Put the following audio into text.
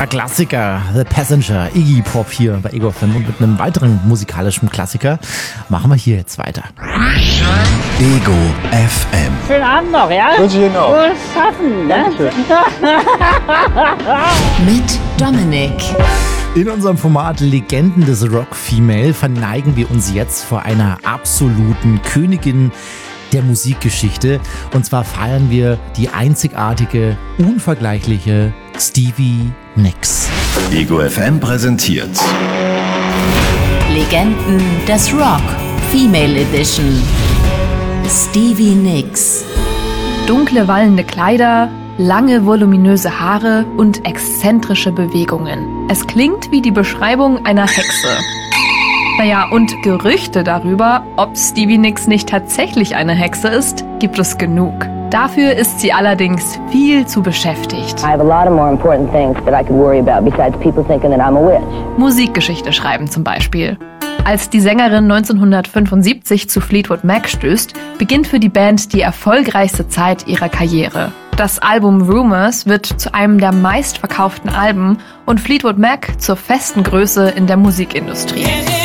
Klassiker, The Passenger, Iggy Pop hier bei Ego FM und mit einem weiteren musikalischen Klassiker machen wir hier jetzt weiter. Ego FM. Schönen Abend noch, ja? Wünsche ich Ihnen auch. Wohl schaffen, ne? Mit Dominik. In unserem Format Legenden des Rock Female verneigen wir uns jetzt vor einer absoluten Königin der Musikgeschichte. Und zwar feiern wir die einzigartige, unvergleichliche Stevie Nicks. Ego FM präsentiert Legenden des Rock Female Edition. Stevie Nicks. Dunkle, wallende Kleider, lange, voluminöse Haare und exzentrische Bewegungen. Es klingt wie die Beschreibung einer Hexe. Naja, und Gerüchte darüber, ob Stevie Nicks nicht tatsächlich eine Hexe ist, gibt es genug. Dafür ist sie allerdings viel zu beschäftigt. I have a lot of more important things that I could worry about besides people thinking that I'm a witch. Musikgeschichte schreiben zum Beispiel. Als die Sängerin 1975 zu Fleetwood Mac stößt, beginnt für die Band die erfolgreichste Zeit ihrer Karriere. Das Album Rumours wird zu einem der meistverkauften Alben und Fleetwood Mac zur festen Größe in der Musikindustrie.